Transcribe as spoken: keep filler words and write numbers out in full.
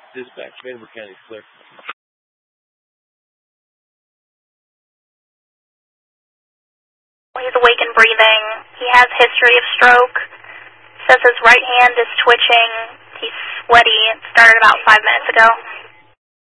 Dispatch, Vanderbilt County, clear. He's awake and breathing. He has history of stroke. Says his right hand is twitching. He's sweaty. It started about five minutes ago.